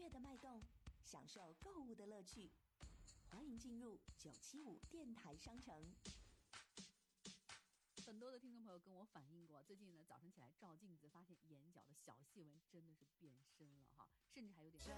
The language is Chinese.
的脉动，享受购物的乐趣。欢迎进入975电台商城。 很多的听众朋友跟我反映过，最近呢早晨起来照镜子，发现眼角的小细纹真的是变深。